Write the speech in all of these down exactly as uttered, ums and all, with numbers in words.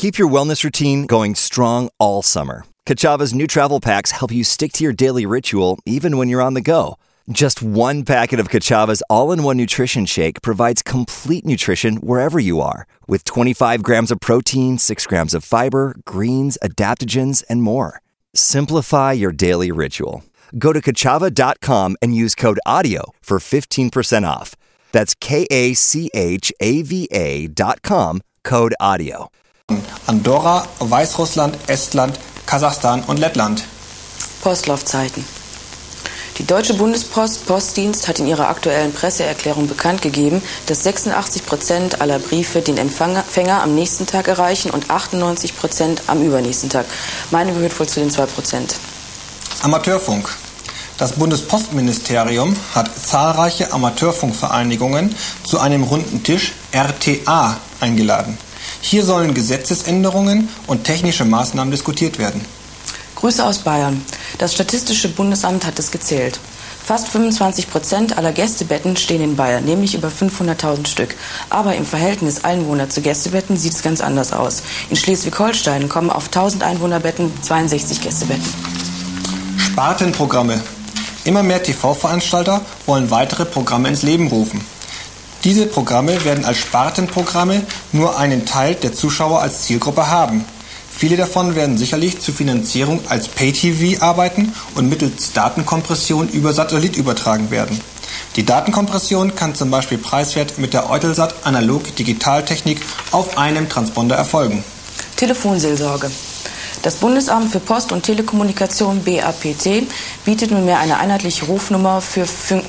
Keep your wellness routine going strong all summer. Kachava's new travel packs help you stick to your daily ritual even when you're on the go. Just one packet of Kachava's all-in-one nutrition shake provides complete nutrition wherever you are, with twenty-five grams of protein, six grams of fiber, greens, adaptogens, and more. Simplify your daily ritual. Go to kachava dot com and use code AUDIO for fifteen percent off. That's K A C H A V A dot com, code AUDIO. Andorra, Weißrussland, Estland, Kasachstan und Lettland. Postlaufzeiten. Die Deutsche Bundespost Postdienst hat in ihrer aktuellen Presseerklärung bekannt gegeben, dass sechsundachtzig Prozent aller Briefe den Empfänger am nächsten Tag erreichen und achtundneunzig Prozent am übernächsten Tag. Meine gehört wohl zu den zwei Prozent. Amateurfunk. Das Bundespostministerium hat zahlreiche Amateurfunkvereinigungen zu einem runden Tisch R T A eingeladen. Hier sollen Gesetzesänderungen und technische Maßnahmen diskutiert werden. Grüße aus Bayern. Das Statistische Bundesamt hat es gezählt. Fast fünfundzwanzig Prozent aller Gästebetten stehen in Bayern, nämlich über fünfhunderttausend Stück. Aber im Verhältnis Einwohner zu Gästebetten sieht es ganz anders aus. In Schleswig-Holstein kommen auf tausend Einwohnerbetten zweiundsechzig Gästebetten. Spartenprogramme. Immer mehr T V-Veranstalter wollen weitere Programme ins Leben rufen. Diese Programme werden als Spartenprogramme nur einen Teil der Zuschauer als Zielgruppe haben. Viele davon werden sicherlich zur Finanzierung als Pay-T V arbeiten und mittels Datenkompression über Satellit übertragen werden. Die Datenkompression kann zum Beispiel preiswert mit der Eutelsat Analog-Digitaltechnik auf einem Transponder erfolgen. Telefonseelsorge. Das Bundesamt für Post- und Telekommunikation B A P T bietet nunmehr eine einheitliche Rufnummer für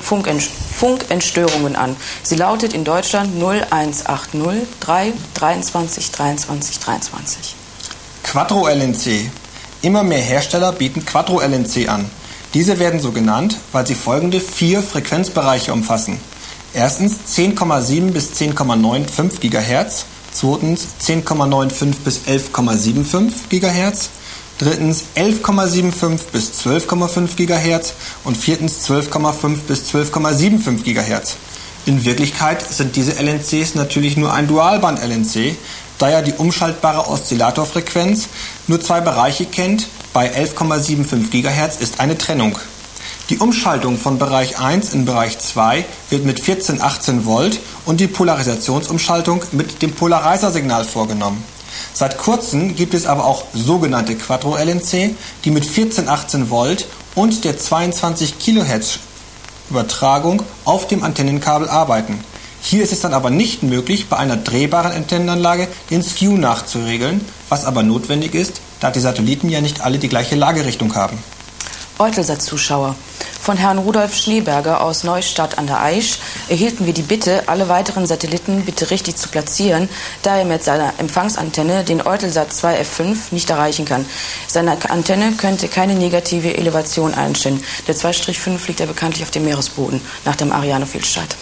Funkentstörungen an. Sie lautet in Deutschland null eins acht null drei dreiundzwanzig dreiundzwanzig dreiundzwanzig. Quattro L N C. Immer mehr Hersteller bieten Quattro L N C an. Diese werden so genannt, weil sie folgende vier Frequenzbereiche umfassen. Erstens zehn Komma sieben bis zehn Komma fünfundneunzig Gigahertz. Zweitens zehn Komma fünfundneunzig bis elf Komma fünfundsiebzig Gigahertz. Drittens elf Komma fünfundsiebzig bis zwölf Komma fünf Gigahertz. Und viertens zwölf Komma fünf bis zwölf Komma fünfundsiebzig Gigahertz. In Wirklichkeit sind diese L N Cs natürlich nur ein Dualband-L N C, da ja die umschaltbare Oszillatorfrequenz nur zwei Bereiche kennt. Bei elf Komma fünfundsiebzig Gigahertz ist eine Trennung. Die Umschaltung von Bereich eins in Bereich zwei wird mit vierzehn achtzehn Volt und die Polarisationsumschaltung mit dem Polarizer-Signal vorgenommen. Seit kurzem gibt es aber auch sogenannte Quattro L N C, die mit vierzehn achtzehn Volt und der zweiundzwanzig Kilohertz Übertragung auf dem Antennenkabel arbeiten. Hier ist es dann aber nicht möglich, bei einer drehbaren Antennenanlage den Skew nachzuregeln, was aber notwendig ist, da die Satelliten ja nicht alle die gleiche Lagerichtung haben. Eutelsat-Zuschauer. Von Herrn Rudolf Schneeberger aus Neustadt an der Aisch erhielten wir die Bitte, alle weiteren Satelliten bitte richtig zu platzieren, da er mit seiner Empfangsantenne den Eutelsat zwei F fünf nicht erreichen kann. Seine Antenne könnte keine negative Elevation einstellen. Der zwei fünf liegt ja bekanntlich auf dem Meeresboden nach dem Ariane-Fehlstart.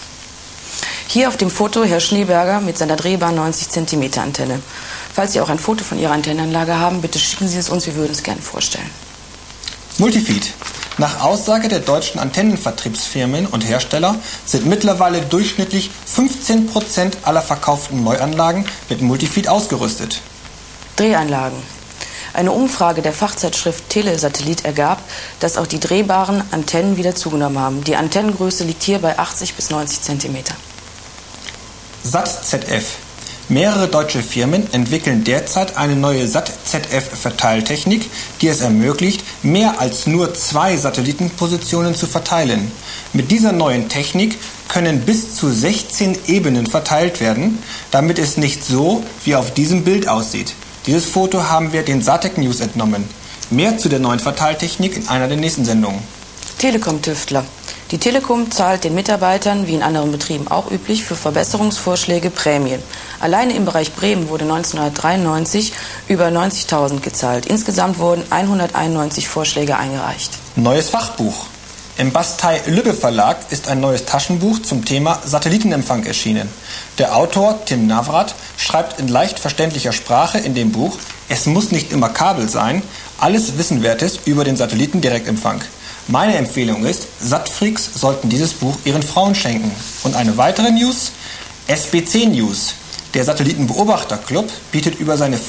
Hier auf dem Foto Herr Schneeberger mit seiner drehbaren neunzig Zentimeter Antenne. Falls Sie auch ein Foto von Ihrer Antennenanlage haben, bitte schicken Sie es uns, wir würden es gerne vorstellen. Multifeed. Nach Aussage der deutschen Antennenvertriebsfirmen und Hersteller sind mittlerweile durchschnittlich fünfzehn Prozent aller verkauften Neuanlagen mit Multifeed ausgerüstet. Drehanlagen. Eine Umfrage der Fachzeitschrift Telesatellit ergab, dass auch die drehbaren Antennen wieder zugenommen haben. Die Antennengröße liegt hier bei achtzig bis neunzig Zentimeter. S A T Z F. Mehrere deutsche Firmen entwickeln derzeit eine neue S A T Z F-Verteiltechnik, die es ermöglicht, mehr als nur zwei Satellitenpositionen zu verteilen. Mit dieser neuen Technik können bis zu sechzehn Ebenen verteilt werden, damit es nicht so wie auf diesem Bild aussieht. Dieses Foto haben wir den Satec News entnommen. Mehr zu der neuen Verteiltechnik in einer der nächsten Sendungen. Telekom-Tüftler. Die Telekom zahlt den Mitarbeitern, wie in anderen Betrieben auch üblich, für Verbesserungsvorschläge Prämien. Alleine im Bereich Bremen wurde neunzehnhundertdreiundneunzig über neunzigtausend gezahlt. Insgesamt wurden hunderteinundneunzig Vorschläge eingereicht. Neues Fachbuch. Im Bastei-Lübbe Verlag ist ein neues Taschenbuch zum Thema Satellitenempfang erschienen. Der Autor Tim Navrat schreibt in leicht verständlicher Sprache in dem Buch: Es muss nicht immer Kabel sein, alles Wissenwertes über den Satellitendirektempfang. Meine Empfehlung ist, Satfreaks sollten dieses Buch ihren Frauen schenken. Und eine weitere News: S B C News. Der Satellitenbeobachterclub bietet über seine